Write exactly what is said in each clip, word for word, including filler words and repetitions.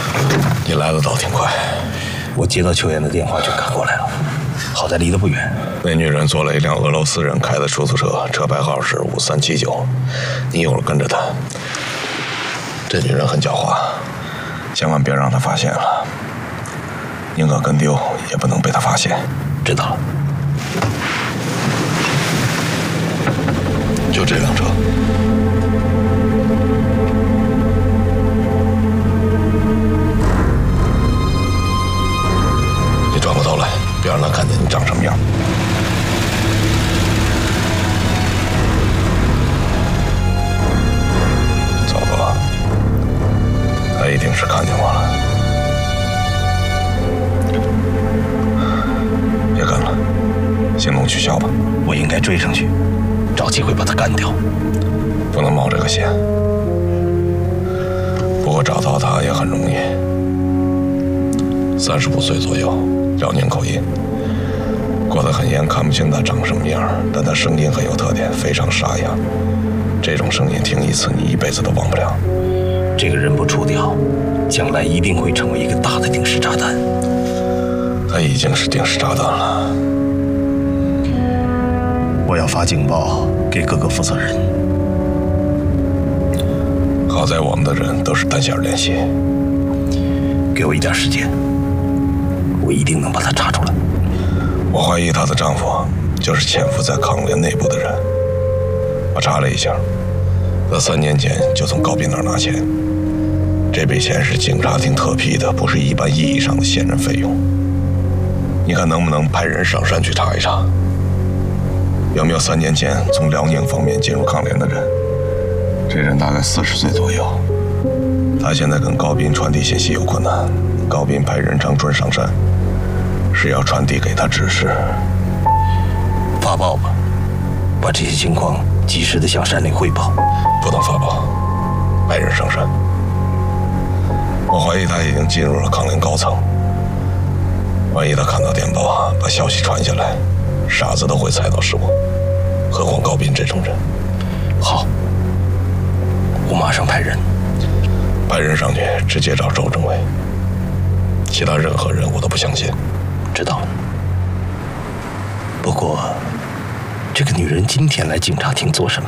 你来的倒挺快， 我接到秋妍的电话就赶过来了，好在离得不远。 那女人坐了一辆俄罗斯人开的出租车，车牌号是五三七九，你有了跟着她。这女人很狡猾，千万别让她发现了，宁可跟丢也不能被她发现。 知道了。 就这辆车。你转过头来，别让她看见你长什么样。走吧，她一定是看见我了。别跟了，行动取消吧。 我应该追上去，找机会把他干掉。 不能冒这个险。不过找到他也很容易。三十五岁左右，辽宁口音，过得很严，看不清他长什么样，但他声音很有特点，非常沙哑。这种声音听一次，你一辈子都忘不了。 这个人不除掉，将来一定会成为一个大的定时炸弹。 他已经是定时炸弹了。 我要发警报给各个负责人。 好在我们的人都是单线联系。 给我一点时间，我一定能把他查出来。 我怀疑她的丈夫就是潜伏在抗联内部的人。我查了一下，他三年前就从高斌那儿拿钱，这笔钱是警察厅特批的，不是一般意义上的线人费用。你看能不能派人上山去查一查？有没有三年前从辽宁方面进入抗联的人？这人大概四十岁左右。他现在跟高斌传递信息有困难，高斌派任长春上山，是要传递给他指示。 发报吧，把这些情况及时的向山里汇报。 不能发报，派人上山。我怀疑他已经进入了抗联高层。万一他看到电报，把消息传下来，傻子都会猜到是我，何况高斌这种人。 好，我马上派人。 派人上去，直接找周政委。其他任何人我都不相信。 知道了。不过，这个女人今天来警察厅做什么？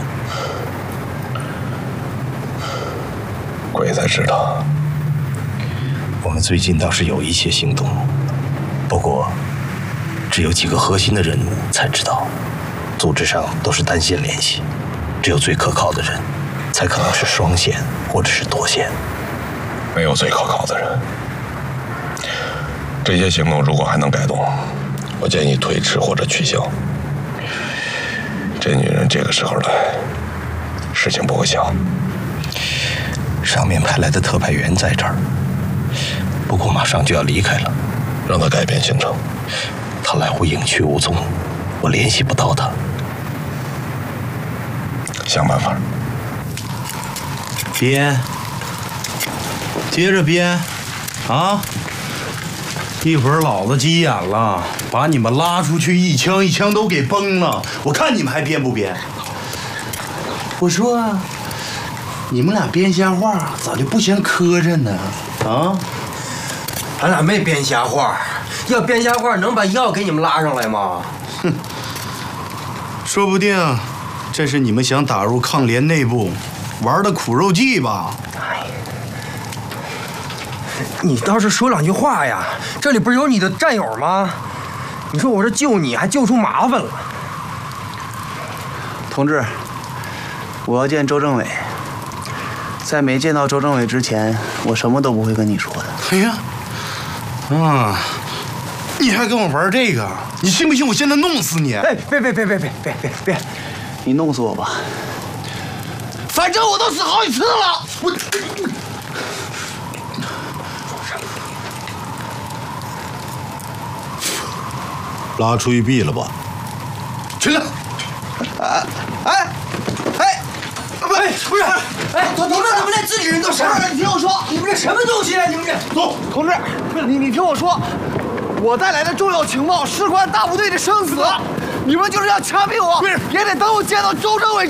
鬼才知道。 我们最近倒是有一些行动，不过只有几个核心的人物才知道，组织上都是单线联系，只有最可靠的人才可能是双线或者是多线。 没有最可靠的人。这些行动如果还能改动，我建议推迟或者取消。这女人这个时候来，事情不会小。 上面派来的特派员在这儿，不过马上就要离开了。 让他改变行程。 他来回影去无踪，我联系不到他。 想办法。 编，接着编，啊！一会儿老子急眼了，把你们拉出去，一枪一枪都给崩了。我看你们还编不编？我说，你们俩编瞎话，咋就不嫌磕碜呢？啊？ 俺俩没编瞎话，要编瞎话能把药给你们拉上来吗？ 哼，说不定这是你们想打入抗联内部玩的苦肉计吧？ 哎，你倒是说两句话呀！这里不是有你的战友吗？你说我这救你还救出麻烦了。 同志，我要见周政委。在没见到周政委之前，我什么都不会跟你说的。 哎呀，啊，你还跟我玩这个？你信不信我现在弄死你？ 哎，别别别别别别别别！ 你弄死我吧， 反正我都死好几次了。我。拉出去毙了吧？去了。 哎哎哎！不是不是，哎，同志，你们这自己人做事儿，你听我说，你们这什么东西啊？你们这走， 同志，你你听我说，我带来的重要情报事关大部队的生死，你们就是要枪毙我，也得等我见到周政委。